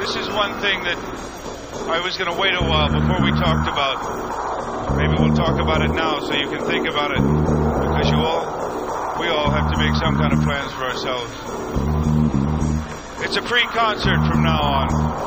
this is one thing that I was going to wait a while before we talked about. Maybe we'll talk about it now so you can think about it, because we all have to make some kind of plans for ourselves. It's a pre-concert from now on.